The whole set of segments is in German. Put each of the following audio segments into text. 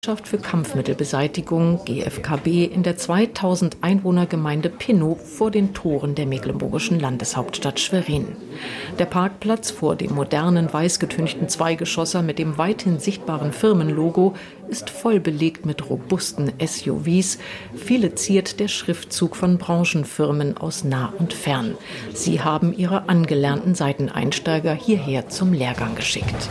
Gesellschaft für Kampfmittelbeseitigung GfKB in der 2000 Einwohnergemeinde Pinnow vor den Toren der mecklenburgischen Landeshauptstadt Schwerin. Der Parkplatz vor dem modernen weißgetünchten Zweigeschosser mit dem weithin sichtbaren Firmenlogo ist voll belegt mit robusten SUVs. Viele ziert der Schriftzug von Branchenfirmen aus nah und fern. Sie haben ihre angelernten Seiteneinsteiger hierher zum Lehrgang geschickt.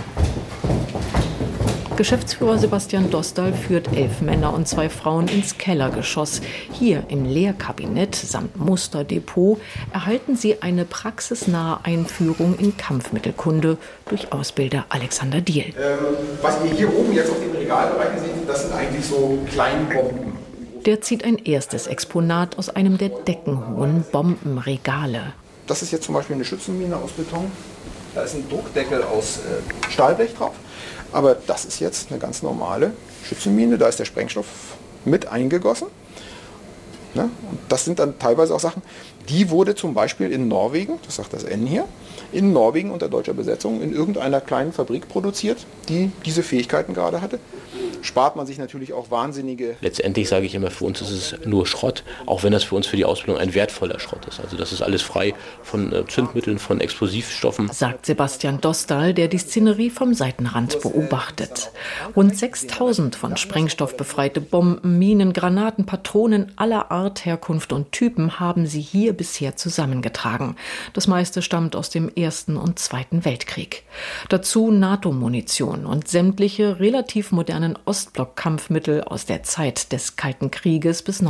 Geschäftsführer Sebastian Dostal führt 11 Männer und 2 Frauen ins Kellergeschoss. Hier im Lehrkabinett samt Musterdepot erhalten sie eine praxisnahe Einführung in Kampfmittelkunde durch Ausbilder Alexander Diehl. Was ihr hier oben jetzt auf dem Regalbereich seht, das sind eigentlich so Kleinbomben. Der zieht ein erstes Exponat aus einem der deckenhohen Bombenregale. Das ist jetzt zum Beispiel eine Schützenmine aus Beton. Da ist ein Druckdeckel aus Stahlblech drauf. Aber das ist jetzt eine ganz normale Schützenmine, da ist der Sprengstoff mit eingegossen. Ne? Und das sind dann teilweise auch Sachen, die wurde zum Beispiel in Norwegen, das sagt das N hier, in Norwegen unter deutscher Besetzung in irgendeiner kleinen Fabrik produziert, die diese Fähigkeiten gerade hatte. Spart man sich natürlich auch wahnsinnige... Letztendlich sage ich immer, für uns ist es nur Schrott, auch wenn das für uns für die Ausbildung ein wertvoller Schrott ist. Also das ist alles frei von Zündmitteln, von Explosivstoffen. Sagt Sebastian Dostal, der die Szenerie vom Seitenrand beobachtet. Rund 6000 von Sprengstoff befreite Bomben, Minen, Granaten, Patronen aller Art, Herkunft und Typen haben sie hier bisher zusammengetragen. Das meiste stammt aus dem Ersten und Zweiten Weltkrieg. Dazu NATO-Munition und sämtliche relativ modernen Ostblock-Kampfmittel aus der Zeit des Kalten Krieges bis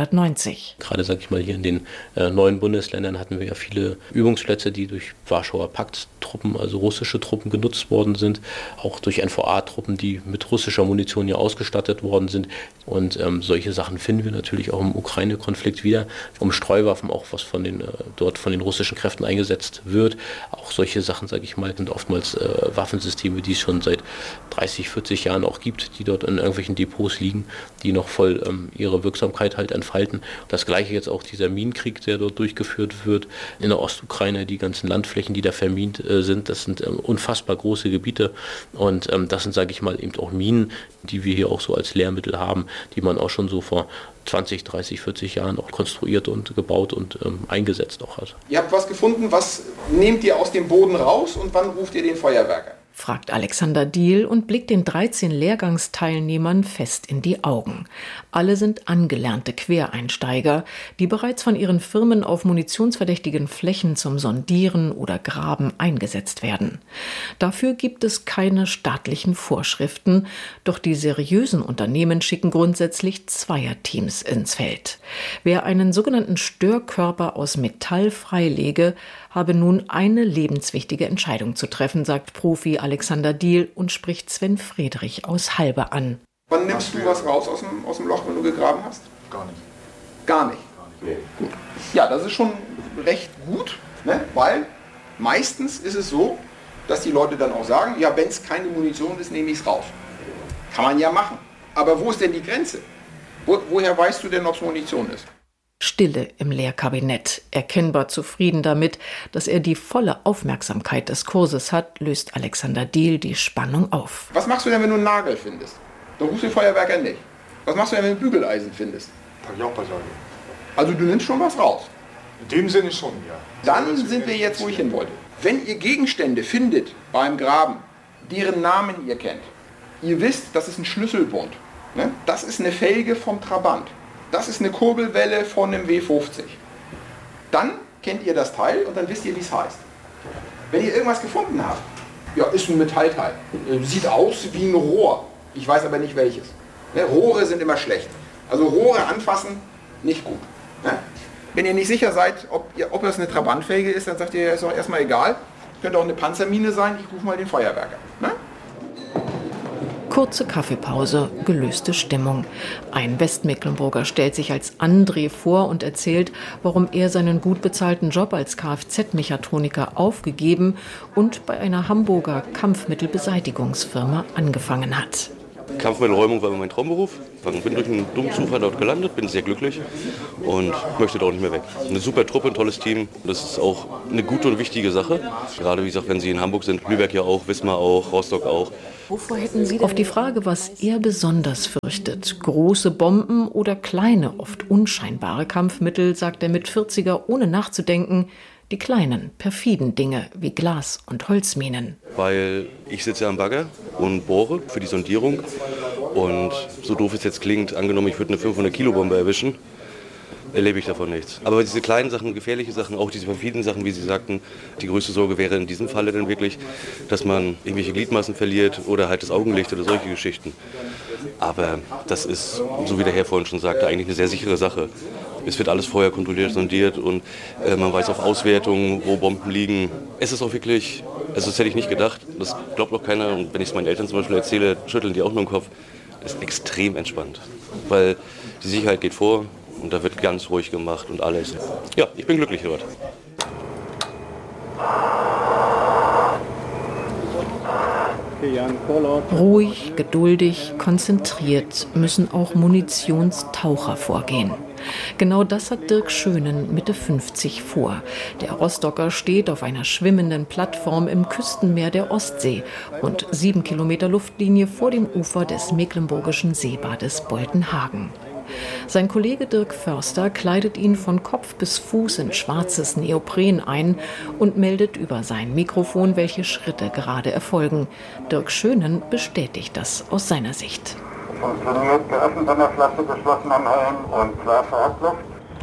1990. Gerade, sage ich mal, hier in den neuen Bundesländern hatten wir ja viele Übungsplätze, die durch Warschauer Pakttruppen, also russische Truppen, genutzt worden sind. Auch durch NVA-Truppen, die mit russischer Munition ja ausgestattet worden sind. Und solche Sachen finden wir natürlich auch im Ukraine-Konflikt wieder. Um Streuwaffen, auch was dort von den russischen Kräften eingesetzt wird. Auch solche Sachen, sage ich mal, sind oftmals Waffensysteme, die es schon seit 30, 40 Jahren auch gibt, die dort in irgendwelchen Depots liegen, die noch voll ihre Wirksamkeit halt entfalten. Das gleiche jetzt auch dieser Minenkrieg, der dort durchgeführt wird in der Ostukraine, die ganzen Landflächen, die da vermint sind, das sind unfassbar große Gebiete und das sind, sage ich mal, eben auch Minen, die wir hier auch so als Lehrmittel haben, die man auch schon so vor 20, 30, 40 Jahren auch konstruiert und gebaut und eingesetzt auch hat. Ihr habt was gefunden, was nehmt ihr aus dem Boden raus und wann ruft ihr den Feuerwerker? Fragt Alexander Diehl und blickt den 13 Lehrgangsteilnehmern fest in die Augen. Alle sind angelernte Quereinsteiger, die bereits von ihren Firmen auf munitionsverdächtigen Flächen zum Sondieren oder Graben eingesetzt werden. Dafür gibt es keine staatlichen Vorschriften, doch die seriösen Unternehmen schicken grundsätzlich Zweierteams ins Feld. Wer einen sogenannten Störkörper aus Metall freilege, habe nun eine lebenswichtige Entscheidung zu treffen, sagt Profi Alexander Diehl und spricht Sven Friedrich aus Halbe an. Wann nimmst du was raus aus dem Loch, wenn du gegraben hast? Gar nicht. Gar nicht? Nee. Gut. Ja, das ist schon recht gut, ne? Weil meistens ist es so, dass die Leute dann auch sagen, ja, wenn es keine Munition ist, nehme ich es raus. Kann man ja machen. Aber wo ist denn die Grenze? Woher weißt du denn, ob es Munition ist? Stille im Lehrkabinett. Erkennbar zufrieden damit, dass er die volle Aufmerksamkeit des Kurses hat, löst Alexander Diehl die Spannung auf. Was machst du denn, wenn du einen Nagel findest? Dann rufst du den Feuerwerker nicht. Was machst du denn, wenn du ein Bügeleisen findest? Pack ich auch beiseite. Also du nimmst schon was raus. In dem Sinne schon, ja. Dann sind wir jetzt, wo ich hin wollte. Wenn ihr Gegenstände findet beim Graben, deren Namen ihr kennt, ihr wisst, das ist ein Schlüsselbund. Ne? Das ist eine Felge vom Trabant. Das ist eine Kurbelwelle von einem W50. Dann kennt ihr das Teil und dann wisst ihr, wie es heißt. Wenn ihr irgendwas gefunden habt, ja, ist ein Metallteil. Sieht aus wie ein Rohr. Ich weiß aber nicht welches. Ne? Rohre sind immer schlecht. Also Rohre anfassen, nicht gut. Ne? Wenn ihr nicht sicher seid, ob das eine Trabantfelge ist, dann sagt ihr, ist doch erstmal egal. Könnte auch eine Panzermine sein, ich rufe mal den Feuerwerker. Ne? Kurze Kaffeepause, gelöste Stimmung. Ein Westmecklenburger stellt sich als André vor und erzählt, warum er seinen gut bezahlten Job als Kfz-Mechatroniker aufgegeben und bei einer Hamburger Kampfmittelbeseitigungsfirma angefangen hat. Kampfmittelräumung war immer mein Traumberuf. Ich bin durch einen dummen Zufall dort gelandet, bin sehr glücklich und möchte da auch nicht mehr weg. Eine super Truppe, ein tolles Team. Das ist auch eine gute und wichtige Sache. Gerade wie gesagt, wenn Sie in Hamburg sind, Lübeck ja auch, Wismar auch, Rostock auch. Wovor hätten Sie denn? Auf die Frage, was er besonders fürchtet, große Bomben oder kleine, oft unscheinbare Kampfmittel, sagt der Mit-40er ohne nachzudenken, die kleinen, perfiden Dinge wie Glas- und Holzminen. Weil ich sitze am Bagger und bohre für die Sondierung. Und so doof es jetzt klingt, angenommen, ich würde eine 500-Kilo-Bombe erwischen, erlebe ich davon nichts. Aber diese kleinen Sachen, gefährliche Sachen, auch diese perfiden Sachen, wie Sie sagten, die größte Sorge wäre in diesem Falle dann wirklich, dass man irgendwelche Gliedmaßen verliert oder halt das Augenlicht oder solche Geschichten. Aber das ist, so wie der Herr vorhin schon sagte, eigentlich eine sehr sichere Sache. Es wird alles vorher kontrolliert, sondiert und man weiß auf Auswertungen, wo Bomben liegen. Es ist auch wirklich, also das hätte ich nicht gedacht, das glaubt auch keiner. Und wenn ich es meinen Eltern zum Beispiel erzähle, schütteln die auch nur den Kopf. Es ist extrem entspannt, weil die Sicherheit geht vor und da wird ganz ruhig gemacht und alles. Ja, ich bin glücklich dort. Ruhig, geduldig, konzentriert müssen auch Munitionstaucher vorgehen. Genau das hat Dirk Schönen, Mitte 50, vor. Der Rostocker steht auf einer schwimmenden Plattform im Küstenmeer der Ostsee, rund 7 Kilometer Luftlinie vor dem Ufer des mecklenburgischen Seebades Boltenhagen. Sein Kollege Dirk Förster kleidet ihn von Kopf bis Fuß in schwarzes Neopren ein und meldet über sein Mikrofon, welche Schritte gerade erfolgen. Dirk Schönen bestätigt das aus seiner Sicht. Funktioniert, geöffnet an der Flasche, geschlossen am Helm und klar für Abluft.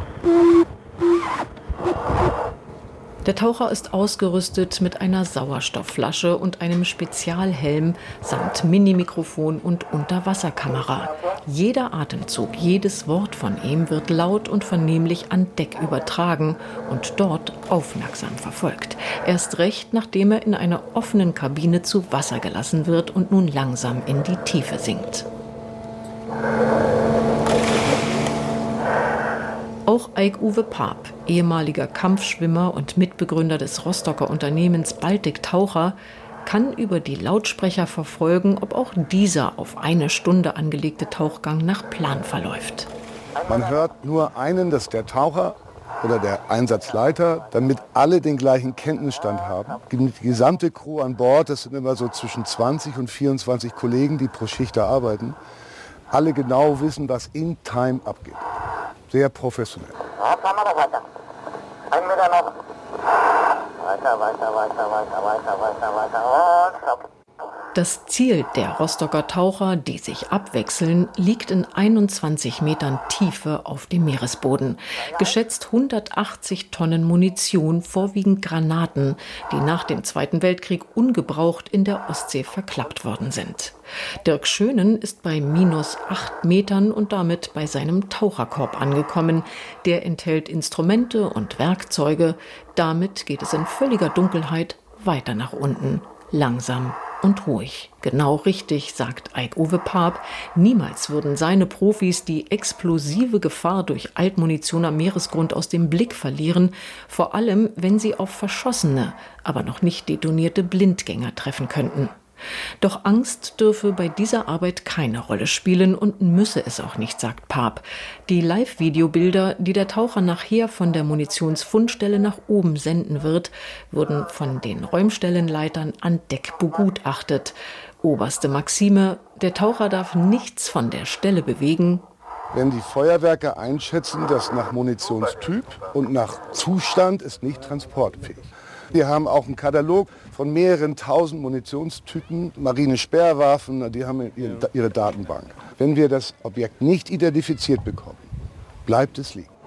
Der Taucher ist ausgerüstet mit einer Sauerstoffflasche und einem Spezialhelm samt Minimikrofon und Unterwasserkamera. Jeder Atemzug, jedes Wort von ihm wird laut und vernehmlich an Deck übertragen und dort aufmerksam verfolgt. Erst recht, nachdem er in einer offenen Kabine zu Wasser gelassen wird und nun langsam in die Tiefe sinkt. Auch Eik-Uwe Paap, ehemaliger Kampfschwimmer und Mitbegründer des Rostocker Unternehmens Baltic Taucher, kann über die Lautsprecher verfolgen, ob auch dieser auf 1 Stunde angelegte Tauchgang nach Plan verläuft. Man hört nur einen, das ist der Taucher oder der Einsatzleiter, damit alle den gleichen Kenntnisstand haben. Die gesamte Crew an Bord, das sind immer so zwischen 20 und 24 Kollegen, die pro Schicht da arbeiten, alle genau wissen, was in Time abgeht. Sehr professionell. Ja, Kamera weiter. 1 Meter noch. Weiter. Und stopp. Das Ziel der Rostocker Taucher, die sich abwechseln, liegt in 21 Metern Tiefe auf dem Meeresboden. Geschätzt 180 Tonnen Munition, vorwiegend Granaten, die nach dem Zweiten Weltkrieg ungebraucht in der Ostsee verklappt worden sind. Dirk Schönen ist bei -8 Metern und damit bei seinem Taucherkorb angekommen. Der enthält Instrumente und Werkzeuge. Damit geht es in völliger Dunkelheit weiter nach unten, langsam und ruhig. Genau richtig, sagt Eik-Uwe Paap. Niemals würden seine Profis die explosive Gefahr durch Altmunition am Meeresgrund aus dem Blick verlieren, vor allem wenn sie auf verschossene, aber noch nicht detonierte Blindgänger treffen könnten. Doch Angst dürfe bei dieser Arbeit keine Rolle spielen und müsse es auch nicht, sagt Paap. Die Live-Videobilder, die der Taucher nachher von der Munitionsfundstelle nach oben senden wird, wurden von den Räumstellenleitern an Deck begutachtet. Oberste Maxime: Der Taucher darf nichts von der Stelle bewegen. Wenn die Feuerwerke einschätzen, dass nach Munitionstyp und nach Zustand ist nicht transportfähig. Wir haben auch einen Katalog von mehreren tausend Munitionstypen, Marine-Sperrwaffen, die haben ihre Datenbank. Wenn wir das Objekt nicht identifiziert bekommen, bleibt es liegen.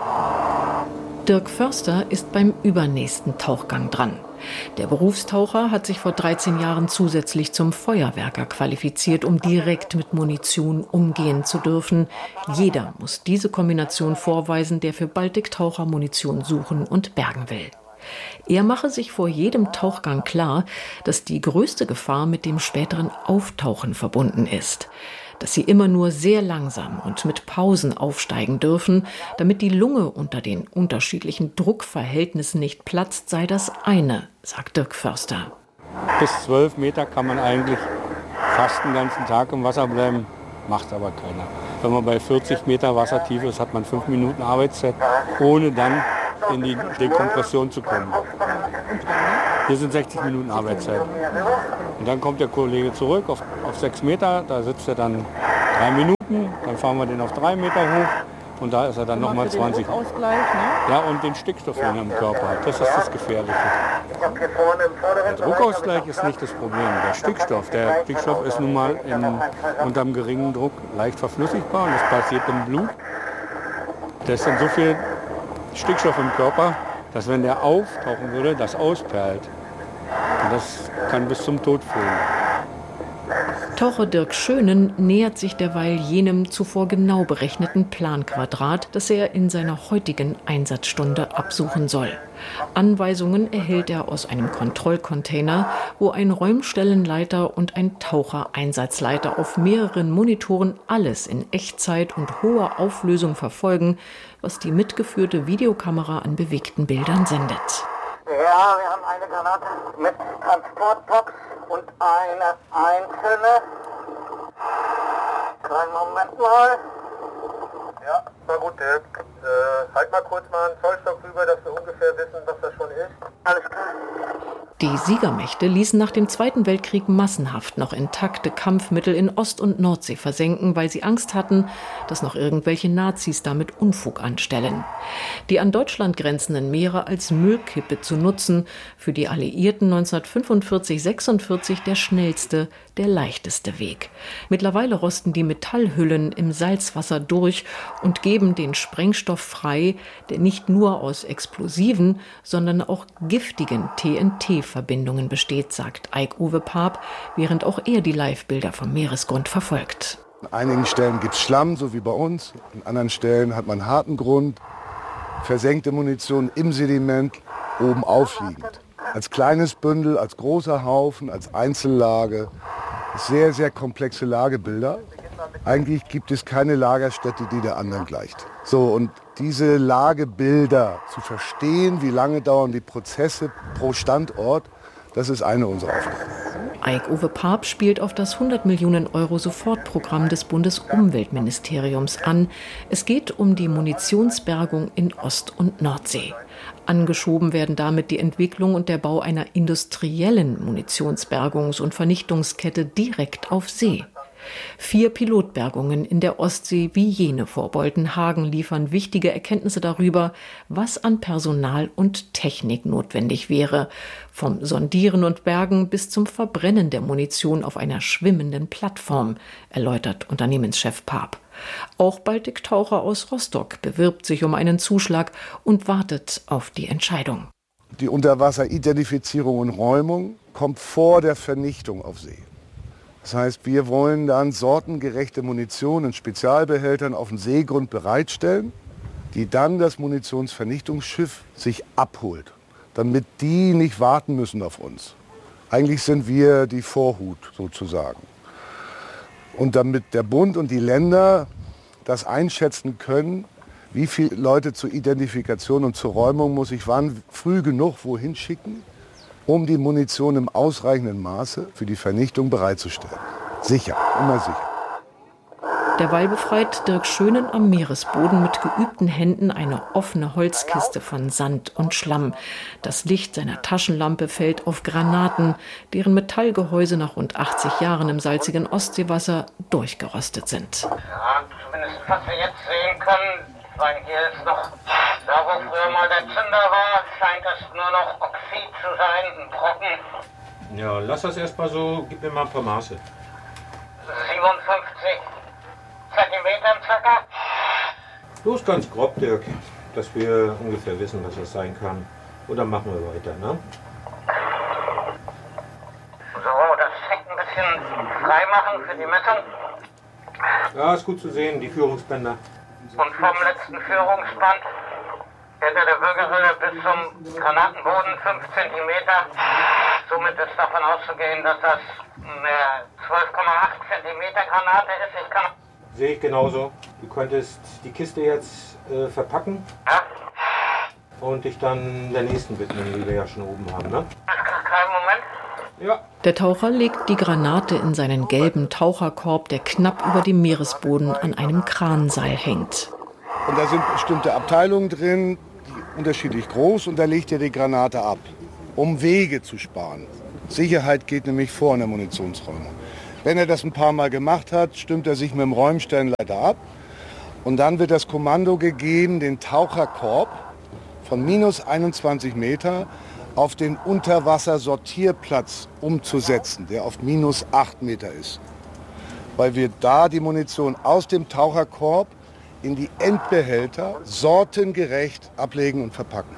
Dirk Förster ist beim übernächsten Tauchgang dran. Der Berufstaucher hat sich vor 13 Jahren zusätzlich zum Feuerwerker qualifiziert, um direkt mit Munition umgehen zu dürfen. Jeder muss diese Kombination vorweisen, der für Baltic Taucher Munition suchen und bergen will. Er mache sich vor jedem Tauchgang klar, dass die größte Gefahr mit dem späteren Auftauchen verbunden ist. Dass sie immer nur sehr langsam und mit Pausen aufsteigen dürfen, damit die Lunge unter den unterschiedlichen Druckverhältnissen nicht platzt, sei das eine, sagt Dirk Förster. Bis 12 Meter kann man eigentlich fast den ganzen Tag im Wasser bleiben, macht aber keiner. Wenn man bei 40 Meter Wassertiefe ist, hat man 5 Minuten Arbeitszeit, ohne dann in die Dekompression zu kommen. Hier sind 60 Minuten Arbeitszeit. Und Und dann kommt der Kollege zurück auf 6 Meter, da sitzt er dann 3 Minuten, dann fahren wir den auf 3 Meter hoch und da ist er dann nochmal 20. Ausgleich, ne? Ja, und den Stickstoff, den er im Körper hat, das ist das Gefährliche. Der Druckausgleich ist nicht das Problem. Der Stickstoff ist nun mal unter einem geringen Druck leicht verflüssigbar und das passiert im Blut. Da ist dann so viel Stickstoff im Körper, dass wenn der auftauchen würde, das ausperlt. Und das kann bis zum Tod führen. Taucher Dirk Schönen nähert sich derweil jenem zuvor genau berechneten Planquadrat, das er in seiner heutigen Einsatzstunde absuchen soll. Anweisungen erhält er aus einem Kontrollcontainer, wo ein Räumstellenleiter und ein Tauchereinsatzleiter auf mehreren Monitoren alles in Echtzeit und hoher Auflösung verfolgen, was die mitgeführte Videokamera an bewegten Bildern sendet. Ja, wir haben eine Granate mit Transportbox und eine einzelne. Kleinen Moment mal. Ja, war gut, Dirk. Halt mal kurz mal einen Zollstock rüber, dass wir ungefähr wissen, was das schon ist. Alles klar. Die Siegermächte ließen nach dem Zweiten Weltkrieg massenhaft noch intakte Kampfmittel in Ost- und Nordsee versenken, weil sie Angst hatten, dass noch irgendwelche Nazis damit Unfug anstellen. Die an Deutschland grenzenden Meere als Müllkippe zu nutzen, für die Alliierten 1945/46 der schnellste, der leichteste Weg. Mittlerweile rosten die Metallhüllen im Salzwasser durch und geben den Sprengstoff frei, der nicht nur aus explosiven, sondern auch giftigen TNT-Verbindungen besteht, sagt Eik-Uwe Paap, während auch er die Live-Bilder vom Meeresgrund verfolgt. An einigen Stellen gibt es Schlamm, so wie bei uns. An anderen Stellen hat man harten Grund, versenkte Munition im Sediment, oben aufliegend. Als kleines Bündel, als großer Haufen, als Einzellage. Sehr, sehr komplexe Lagebilder. Eigentlich gibt es keine Lagerstätte, die der anderen gleicht. So, und diese Lagebilder zu verstehen, wie lange dauern die Prozesse pro Standort, das ist eine unserer Aufgaben. Eik-Uwe Paap spielt auf das 100 Millionen Euro Sofortprogramm des Bundesumweltministeriums an. Es geht um die Munitionsbergung in Ost- und Nordsee. Angeschoben werden damit die Entwicklung und der Bau einer industriellen Munitionsbergungs- und Vernichtungskette direkt auf See. 4 Pilotbergungen in der Ostsee wie jene vor Boltenhagen liefern wichtige Erkenntnisse darüber, was an Personal und Technik notwendig wäre. Vom Sondieren und Bergen bis zum Verbrennen der Munition auf einer schwimmenden Plattform, erläutert Unternehmenschef Paap. Auch Baltiktaucher aus Rostock bewirbt sich um einen Zuschlag und wartet auf die Entscheidung. Die Unterwasseridentifizierung und Räumung kommt vor der Vernichtung auf See. Das heißt, wir wollen dann sortengerechte Munition in Spezialbehältern auf dem Seegrund bereitstellen, die dann das Munitionsvernichtungsschiff sich abholt, damit die nicht warten müssen auf uns. Eigentlich sind wir die Vorhut sozusagen. Und damit der Bund und die Länder das einschätzen können, wie viele Leute zur Identifikation und zur Räumung muss ich wann früh genug wohin schicken, um die Munition im ausreichenden Maße für die Vernichtung bereitzustellen. Sicher, immer sicher. Derweil befreit Dirk Schönen am Meeresboden mit geübten Händen eine offene Holzkiste von Sand und Schlamm. Das Licht seiner Taschenlampe fällt auf Granaten, deren Metallgehäuse nach rund 80 Jahren im salzigen Ostseewasser durchgerostet sind. Ja, zumindest was wir jetzt sehen können, weil hier ist noch, da wo früher mal der Zünder war, scheint es nur noch Oxid zu sein, ein Brocken. Ja, lass das erstmal so, gib mir mal ein paar Maße. 57 Zentimetern circa. Bloß ganz grob, Dirk, dass wir ungefähr wissen, was das sein kann. Und dann machen wir weiter, ne? So, das Heck ein bisschen freimachen für die Messung. Ja, ist gut zu sehen, die Führungsbänder. Und vom letzten Führungsband hinter der Bürgerhülle bis zum Granatenboden 5 cm. Somit ist davon auszugehen, dass das eine 12,8 cm Granate ist. Sehe ich genauso. Du könntest die Kiste jetzt verpacken. Ja? Und dich dann der nächsten widmen, die wir ja schon oben haben, ne? Kein Moment. Ja. Der Taucher legt die Granate in seinen gelben Taucherkorb, der knapp über dem Meeresboden an einem Kranseil hängt. Und da sind bestimmte Abteilungen drin, die unterschiedlich groß, und da legt er die Granate ab, um Wege zu sparen. Sicherheit geht nämlich vor in der Munitionsräumung. Wenn er das ein paar Mal gemacht hat, stimmt er sich mit dem Räumstellenleiter ab. Und dann wird das Kommando gegeben, den Taucherkorb von minus 21 Meter auf den Unterwassersortierplatz umzusetzen, der auf minus 8 Meter ist. Weil wir da die Munition aus dem Taucherkorb in die Endbehälter sortengerecht ablegen und verpacken.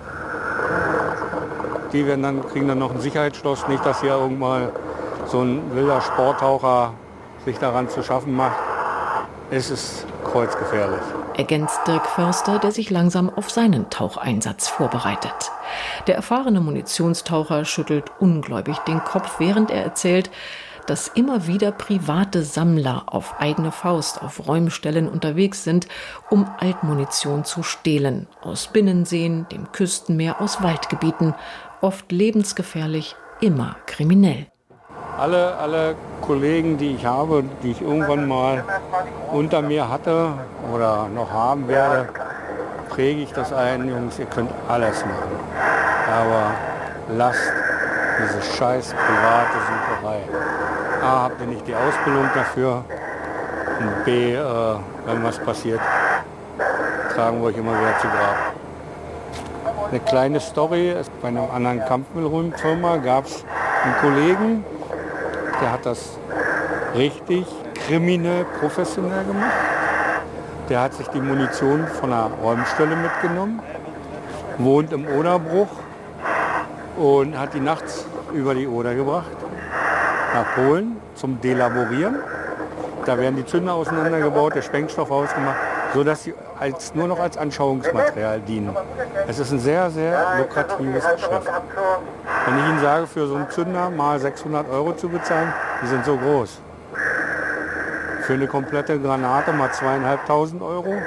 Die kriegen dann noch ein Sicherheitsschloss, nicht, dass hier irgendwann so ein wilder Sporttaucher sich daran zu schaffen macht. Es ist kreuzgefährlich. Ergänzt Dirk Förster, der sich langsam auf seinen Taucheinsatz vorbereitet. Der erfahrene Munitionstaucher schüttelt ungläubig den Kopf, während er erzählt, dass immer wieder private Sammler auf eigene Faust auf Räumstellen unterwegs sind, um Altmunition zu stehlen. Aus Binnenseen, dem Küstenmeer, aus Waldgebieten. Oft lebensgefährlich, immer kriminell. Alle Kollegen, die ich habe, die ich irgendwann mal unter mir hatte oder noch haben werde, präge ich das ein, Jungs, ihr könnt alles machen. Aber lasst diese scheiß private Sucherei. A, habt ihr nicht die Ausbildung dafür und B, wenn was passiert, tragen wir euch immer wieder zu Grab. Eine kleine Story, bei einer anderen Kampfmittelfirma gab es einen Kollegen, der hat das richtig kriminell professionell gemacht. Der hat sich die Munition von einer Räumstelle mitgenommen, wohnt im Oderbruch und hat die nachts über die Oder gebracht, nach Polen zum Delaborieren. Da werden die Zünder auseinandergebaut, der Sprengstoff ausgemacht, sodass sie nur noch als Anschauungsmaterial dienen. Es ist ein sehr, sehr lukratives Geschäft. Wenn ich Ihnen sage, für so einen Zünder mal 600 € zu bezahlen, die sind so groß. Für eine komplette Granate mal 2.500 €.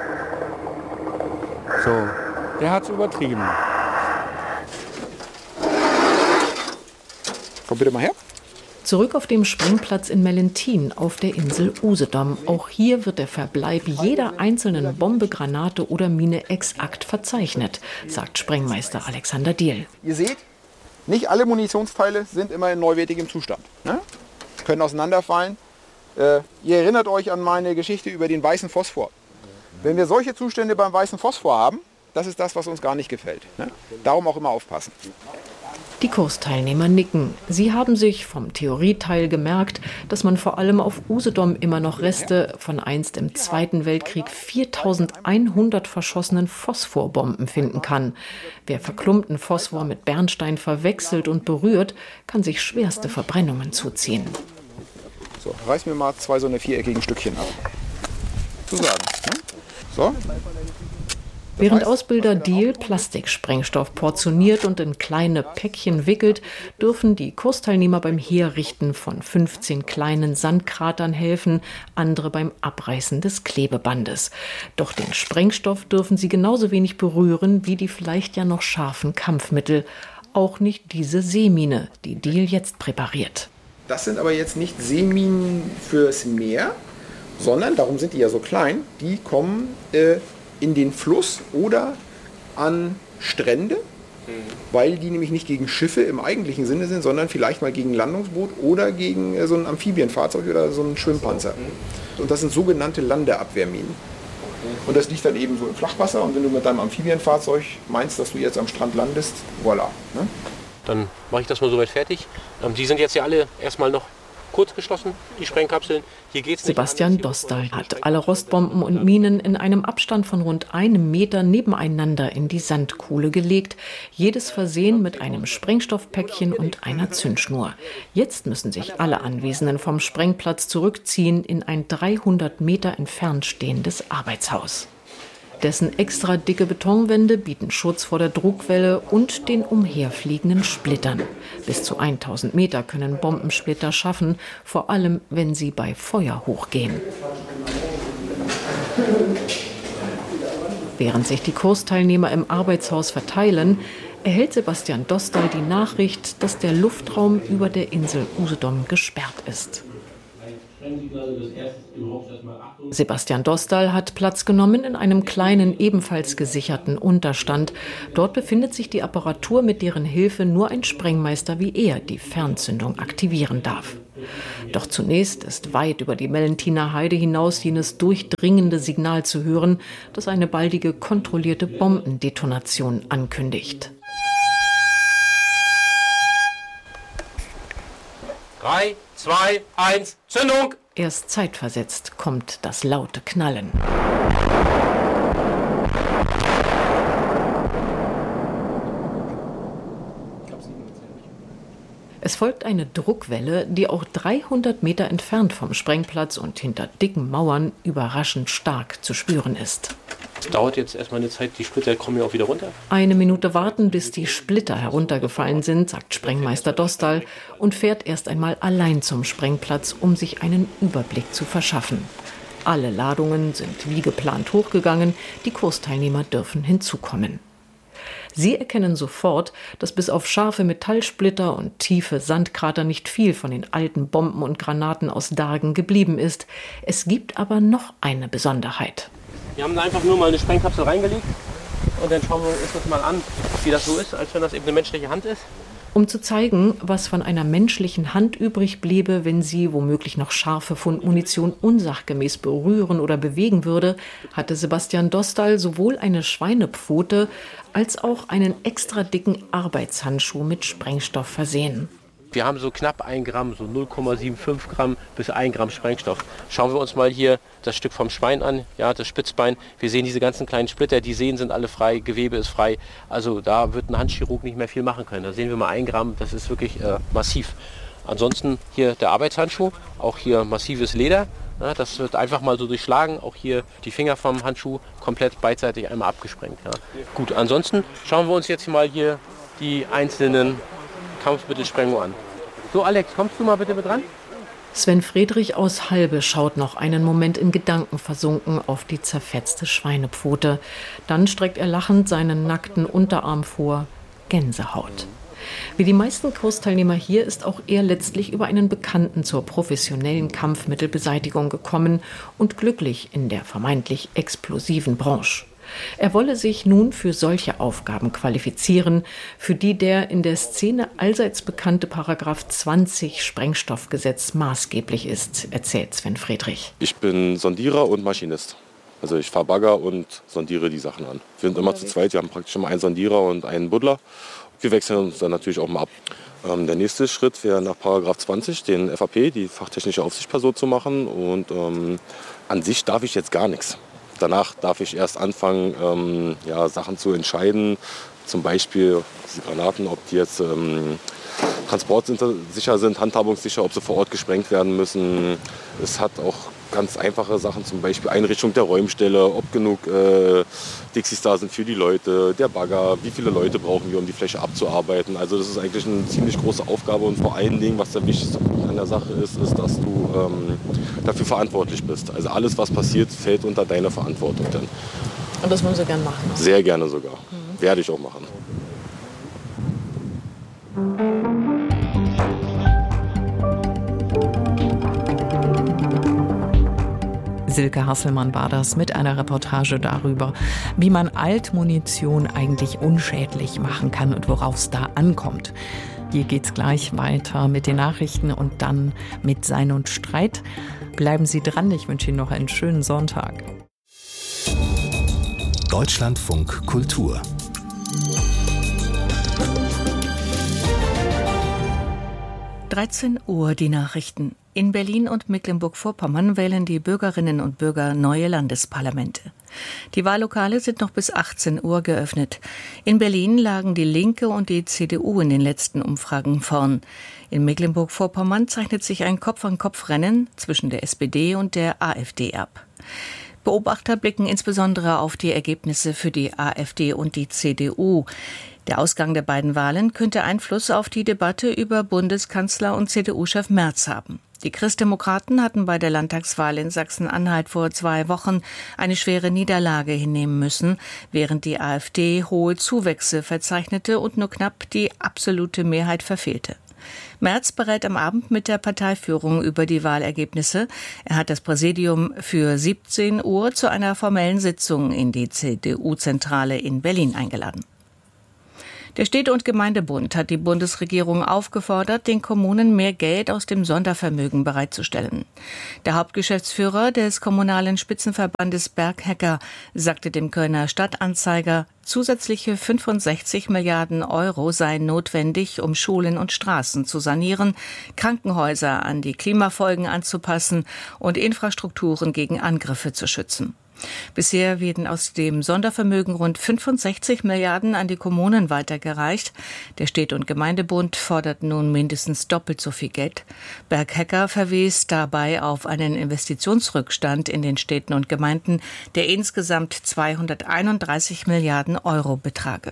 So, der hat es übertrieben. Komm bitte mal her. Zurück auf dem Sprengplatz in Mellenthin auf der Insel Usedom. Auch hier wird der Verbleib jeder einzelnen Bombe, Granate oder Mine exakt verzeichnet, sagt Sprengmeister Alexander Diehl. Ihr seht, nicht alle Munitionsteile sind immer in neuwertigem Zustand. Ne? Können auseinanderfallen. Ihr erinnert euch an meine Geschichte über den weißen Phosphor. Wenn wir solche Zustände beim weißen Phosphor haben, das ist das, was uns gar nicht gefällt. Ne? Darum auch immer aufpassen. Die Kursteilnehmer nicken. Sie haben sich vom Theorieteil gemerkt, dass man vor allem auf Usedom immer noch Reste von einst im Zweiten Weltkrieg 4100 verschossenen Phosphorbomben finden kann. Wer verklumpten Phosphor mit Bernstein verwechselt und berührt, kann sich schwerste Verbrennungen zuziehen. So, reiß mir mal 2 so eine viereckigen Stückchen ab. Zu sagen. Ne? So. Während Ausbilder Diehl Plastiksprengstoff portioniert und in kleine Päckchen wickelt, dürfen die Kursteilnehmer beim Herrichten von 15 kleinen Sandkratern helfen, andere beim Abreißen des Klebebandes. Doch den Sprengstoff dürfen sie genauso wenig berühren wie die vielleicht ja noch scharfen Kampfmittel. Auch nicht diese Seemine, die Diehl jetzt präpariert. Das sind aber jetzt nicht Seeminen fürs Meer, sondern, darum sind die ja so klein, die kommen in den Fluss oder an Strände, weil die nämlich nicht gegen Schiffe im eigentlichen Sinne sind, sondern vielleicht mal gegen ein Landungsboot oder gegen so ein Amphibienfahrzeug oder so einen Schwimmpanzer. Und das sind sogenannte Landeabwehrminen. Und das liegt dann eben so im Flachwasser und wenn du mit deinem Amphibienfahrzeug meinst, dass du jetzt am Strand landest, voilà. Ne? Dann mache ich das mal soweit fertig. Die sind jetzt ja alle erstmal noch kurz geschlossen, die Sprengkapseln. Hier geht's nicht. Sebastian Dostal hat alle Rostbomben und Minen in einem Abstand von rund 1 Meter nebeneinander in die Sandkuhle gelegt. Jedes versehen mit einem Sprengstoffpäckchen und einer Zündschnur. Jetzt müssen sich alle Anwesenden vom Sprengplatz zurückziehen in ein 300 Meter entfernt stehendes Arbeitshaus. Dessen extra dicke Betonwände bieten Schutz vor der Druckwelle und den umherfliegenden Splittern. Bis zu 1000 Meter können Bombensplitter schaffen, vor allem wenn sie bei Feuer hochgehen. Während sich die Kursteilnehmer im Arbeitshaus verteilen, erhält Sebastian Dostal die Nachricht, dass der Luftraum über der Insel Usedom gesperrt ist. Sebastian Dostal hat Platz genommen in einem kleinen, ebenfalls gesicherten Unterstand. Dort befindet sich die Apparatur, mit deren Hilfe nur ein Sprengmeister wie er die Fernzündung aktivieren darf. Doch zunächst ist weit über die Mellentiner Heide hinaus jenes durchdringende Signal zu hören, das eine baldige kontrollierte Bombendetonation ankündigt. 3, 2, 1, Zündung! Erst zeitversetzt kommt das laute Knallen. Es folgt eine Druckwelle, die auch 300 Meter entfernt vom Sprengplatz und hinter dicken Mauern überraschend stark zu spüren ist. Es dauert jetzt erstmal eine Zeit, die Splitter kommen ja auch wieder runter. 1 Minute warten, bis die Splitter heruntergefallen sind, sagt Sprengmeister Dostal und fährt erst einmal allein zum Sprengplatz, um sich einen Überblick zu verschaffen. Alle Ladungen sind wie geplant hochgegangen, die Kursteilnehmer dürfen hinzukommen. Sie erkennen sofort, dass bis auf scharfe Metallsplitter und tiefe Sandkrater nicht viel von den alten Bomben und Granaten aus Dargen geblieben ist. Es gibt aber noch eine Besonderheit. Wir haben da einfach nur mal eine Sprengkapsel reingelegt und dann schauen wir uns das mal an, wie das so ist, als wenn das eben eine menschliche Hand ist. Um zu zeigen, was von einer menschlichen Hand übrig bliebe, wenn sie womöglich noch scharfe Fundmunition unsachgemäß berühren oder bewegen würde, hatte Sebastian Dostal sowohl eine Schweinepfote als auch einen extra dicken Arbeitshandschuh mit Sprengstoff versehen. Wir haben so knapp 1 Gramm, so 0,75 Gramm bis 1 Gramm Sprengstoff. Schauen wir uns mal hier das Stück vom Schwein an, ja, das Spitzbein. Wir sehen diese ganzen kleinen Splitter, die Sehnen sind alle frei, Gewebe ist frei. Also da wird ein Handchirurg nicht mehr viel machen können. Da sehen wir mal 1 Gramm, das ist wirklich massiv. Ansonsten hier der Arbeitshandschuh, auch hier massives Leder. Ja, das wird einfach mal so durchschlagen. Auch hier die Finger vom Handschuh komplett beidseitig einmal abgesprengt. Ja. Gut, ansonsten schauen wir uns jetzt mal hier die einzelnen Kampfmittelsprengungen an. So, Alex, kommst du mal bitte mit ran? Sven Friedrich aus Halbe schaut noch einen Moment in Gedanken versunken auf die zerfetzte Schweinepfote. Dann streckt er lachend seinen nackten Unterarm vor. Gänsehaut. Wie die meisten Kursteilnehmer hier ist auch er letztlich über einen Bekannten zur professionellen Kampfmittelbeseitigung gekommen und glücklich in der vermeintlich explosiven Branche. Er wolle sich nun für solche Aufgaben qualifizieren, für die der in der Szene allseits bekannte § 20 Sprengstoffgesetz maßgeblich ist, erzählt Sven Friedrich. Ich bin Sondierer und Maschinist. Also ich fahre Bagger und sondiere die Sachen an. Wir sind immer zu zweit, wir haben praktisch immer einen Sondierer und einen Buddler. Wir wechseln uns dann natürlich auch mal ab. Der nächste Schritt wäre nach § 20 den FAP, die fachtechnische Aufsichtsperson, zu machen. Und an sich darf ich jetzt gar nichts. Danach darf ich erst anfangen, Sachen zu entscheiden. Zum Beispiel diese Granaten, ob die jetzt transportsicher sind, handhabungssicher, ob sie vor Ort gesprengt werden müssen. Es hat auch ganz einfache Sachen, zum Beispiel Einrichtung der Räumstelle, ob genug Dixies da sind für die Leute, der Bagger, wie viele Leute brauchen wir, um die Fläche abzuarbeiten. Also das ist eigentlich eine ziemlich große Aufgabe und vor allen Dingen, was der wichtigste Punkt an der Sache ist, dass du dafür verantwortlich bist. Also alles, was passiert, fällt unter deine Verantwortung dann. Und das wollen Sie gerne machen? Oder? Sehr gerne sogar. Werde ich auch machen. Silke Hasselmann war das mit einer Reportage darüber, wie man Altmunition eigentlich unschädlich machen kann und worauf es da ankommt. Hier geht's gleich weiter mit den Nachrichten und dann mit Sein und Streit. Bleiben Sie dran, ich wünsche Ihnen noch einen schönen Sonntag. Deutschlandfunk Kultur. Uhr die Nachrichten. In Berlin und Mecklenburg-Vorpommern wählen die Bürgerinnen und Bürger neue Landesparlamente. Die Wahllokale sind noch bis 18 Uhr geöffnet. In Berlin lagen die Linke und die CDU in den letzten Umfragen vorn. In Mecklenburg-Vorpommern zeichnet sich ein Kopf-an-Kopf-Rennen zwischen der SPD und der AfD ab. Beobachter blicken insbesondere auf die Ergebnisse für die AfD und die CDU. Der Ausgang der beiden Wahlen könnte Einfluss auf die Debatte über Bundeskanzler und CDU-Chef Merz haben. Die Christdemokraten hatten bei der Landtagswahl in Sachsen-Anhalt vor 2 Wochen eine schwere Niederlage hinnehmen müssen, während die AfD hohe Zuwächse verzeichnete und nur knapp die absolute Mehrheit verfehlte. Merz berät am Abend mit der Parteiführung über die Wahlergebnisse. Er hat das Präsidium für 17 Uhr zu einer formellen Sitzung in die CDU-Zentrale in Berlin eingeladen. Der Städte- und Gemeindebund hat die Bundesregierung aufgefordert, den Kommunen mehr Geld aus dem Sondervermögen bereitzustellen. Der Hauptgeschäftsführer des kommunalen Spitzenverbandes Berghecker sagte dem Kölner Stadtanzeiger, zusätzliche 65 Milliarden Euro seien notwendig, um Schulen und Straßen zu sanieren, Krankenhäuser an die Klimafolgen anzupassen und Infrastrukturen gegen Angriffe zu schützen. Bisher werden aus dem Sondervermögen rund 65 Milliarden an die Kommunen weitergereicht. Der Städte- und Gemeindebund fordert nun mindestens doppelt so viel Geld. Berghecker verwies dabei auf einen Investitionsrückstand in den Städten und Gemeinden, der insgesamt 231 Milliarden Euro betrage.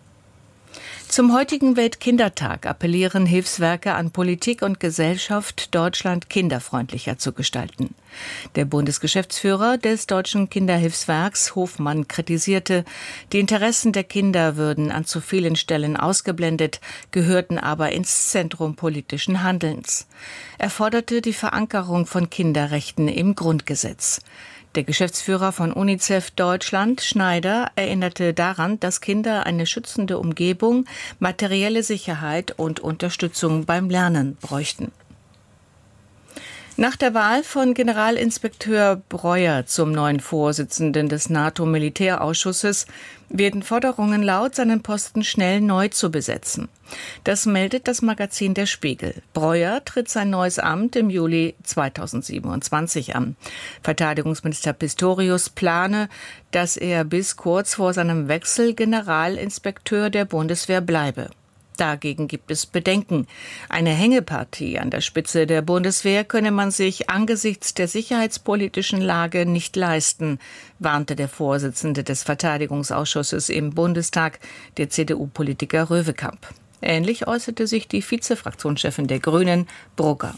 Zum heutigen Weltkindertag appellieren Hilfswerke an Politik und Gesellschaft, Deutschland kinderfreundlicher zu gestalten. Der Bundesgeschäftsführer des Deutschen Kinderhilfswerks, Hofmann, kritisierte, die Interessen der Kinder würden an zu vielen Stellen ausgeblendet, gehörten aber ins Zentrum politischen Handelns. Er forderte die Verankerung von Kinderrechten im Grundgesetz. Der Geschäftsführer von UNICEF Deutschland, Schneider, erinnerte daran, dass Kinder eine schützende Umgebung, materielle Sicherheit und Unterstützung beim Lernen bräuchten. Nach der Wahl von Generalinspekteur Breuer zum neuen Vorsitzenden des NATO-Militärausschusses werden Forderungen laut, seinen Posten schnell neu zu besetzen. Das meldet das Magazin Der Spiegel. Breuer tritt sein neues Amt im Juli 2027 an. Verteidigungsminister Pistorius plane, dass er bis kurz vor seinem Wechsel Generalinspekteur der Bundeswehr bleibe. Dagegen gibt es Bedenken. Eine Hängepartie an der Spitze der Bundeswehr könne man sich angesichts der sicherheitspolitischen Lage nicht leisten, warnte der Vorsitzende des Verteidigungsausschusses im Bundestag, der CDU-Politiker Röwekamp. Ähnlich äußerte sich die Vizefraktionschefin der Grünen, Brugger.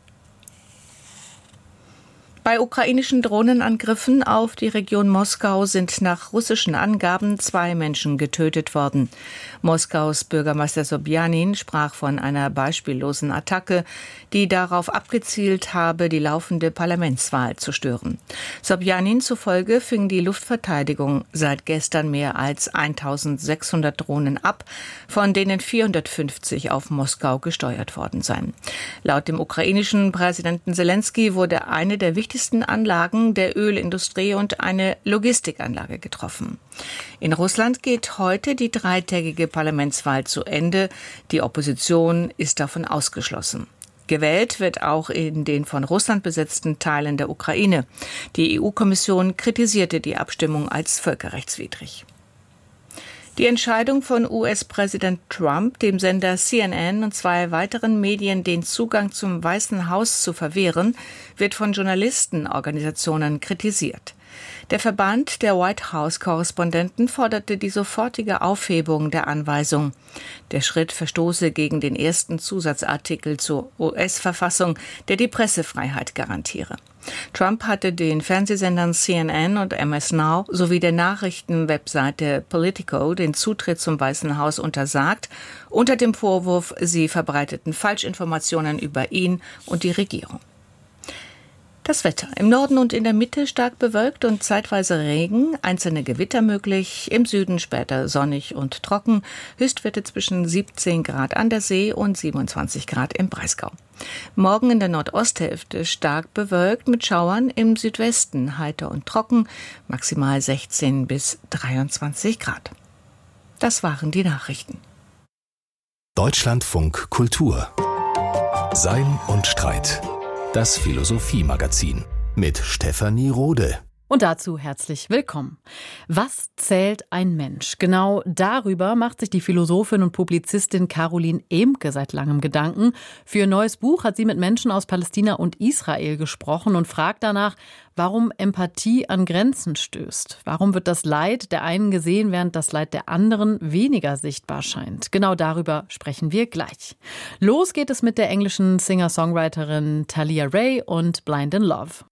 Bei ukrainischen Drohnenangriffen auf die Region Moskau sind nach russischen Angaben 2 Menschen getötet worden. Moskaus Bürgermeister Sobjanin sprach von einer beispiellosen Attacke, die darauf abgezielt habe, die laufende Parlamentswahl zu stören. Sobjanin zufolge fing die Luftverteidigung seit gestern mehr als 1600 Drohnen ab, von denen 450 auf Moskau gesteuert worden seien. Laut dem ukrainischen Präsidenten Selenskyj wurde eine der wichtigsten Anlagen der Ölindustrie und eine Logistikanlage getroffen. In Russland geht heute die 3-tägige Parlamentswahl zu Ende. Die Opposition ist davon ausgeschlossen. Gewählt wird auch in den von Russland besetzten Teilen der Ukraine. Die EU-Kommission kritisierte die Abstimmung als völkerrechtswidrig. Die Entscheidung von US-Präsident Trump, dem Sender CNN und 2 weiteren Medien den Zugang zum Weißen Haus zu verwehren, wird von Journalistenorganisationen kritisiert. Der Verband der White House-Korrespondenten forderte die sofortige Aufhebung der Anweisung. Der Schritt verstoße gegen den ersten Zusatzartikel zur US-Verfassung, der die Pressefreiheit garantiere. Trump hatte den Fernsehsendern CNN und MS Now sowie der Nachrichtenwebseite Politico den Zutritt zum Weißen Haus untersagt, unter dem Vorwurf, sie verbreiteten Falschinformationen über ihn und die Regierung. Das Wetter. Im Norden und in der Mitte stark bewölkt und zeitweise Regen, einzelne Gewitter möglich, im Süden später sonnig und trocken, Höchstwerte zwischen 17 Grad an der See und 27 Grad im Breisgau. Morgen in der Nordosthälfte stark bewölkt mit Schauern, im Südwesten heiter und trocken, maximal 16 bis 23 Grad. Das waren die Nachrichten. Deutschlandfunk Kultur. Sein und Streit. Das Philosophie-Magazin mit Stefanie Rode. Und dazu herzlich willkommen. Was zählt ein Mensch? Genau darüber macht sich die Philosophin und Publizistin Caroline Emke seit langem Gedanken. Für ihr neues Buch hat sie mit Menschen aus Palästina und Israel gesprochen und fragt danach, warum Empathie an Grenzen stößt. Warum wird das Leid der einen gesehen, während das Leid der anderen weniger sichtbar scheint? Genau darüber sprechen wir gleich. Los geht es mit der englischen Singer-Songwriterin Talia Ray und Blind in Love.